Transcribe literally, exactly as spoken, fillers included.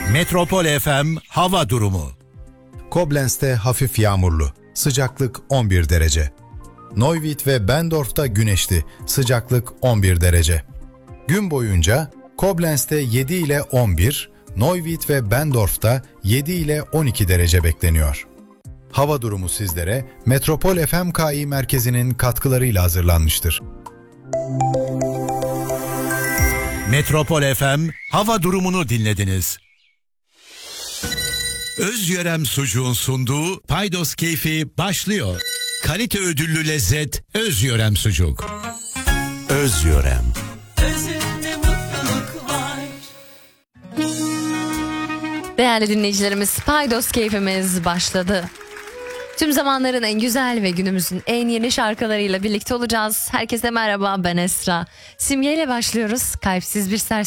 Metropol F M hava durumu. Koblentz'te hafif yağmurlu, sıcaklık on bir derece. Neuwied ve Bendorf'ta güneşli, sıcaklık on bir derece. Gün boyunca Koblentz'te yedi ile on bir, Neuwied ve Bendorf'ta yedi ile on iki derece bekleniyor. Hava durumu sizlere Metropol F M K İ merkezinin katkılarıyla hazırlanmıştır. Metropol F M hava durumunu dinlediniz. Özyörem Sucuğun sunduğu Paydos Keyfi başlıyor. Kalite ödüllü lezzet Özyörem Sucuk. Özyörem. Özünde mutluluk var. Değerli dinleyicilerimiz, Paydos Keyfimiz başladı. Tüm zamanların en güzel ve günümüzün en yeni şarkılarıyla birlikte olacağız. Herkese merhaba, ben Esra. Simge ile başlıyoruz. Kalpsiz bir serseri.